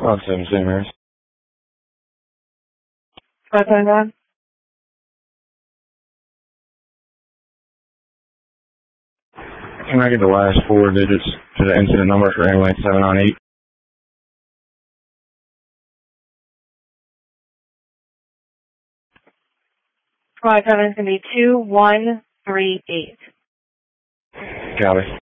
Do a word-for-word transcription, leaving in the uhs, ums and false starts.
Oh, seven Saint Mary's. Five five nine. Can I get the last four digits to the incident number for ambulance seven nine eight? Five seven is going to be two one three eight. Copy.